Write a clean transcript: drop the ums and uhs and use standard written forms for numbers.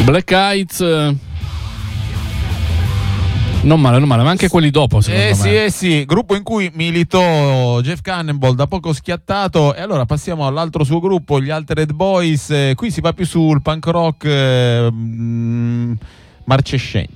Black Eyes, non male, ma anche quelli dopo, secondo me. Sì, gruppo in cui militò Jeff Cannonball, da poco schiattato. E allora passiamo all'altro suo gruppo, gli Altered Boys. Qui si va più sul punk rock marcescente.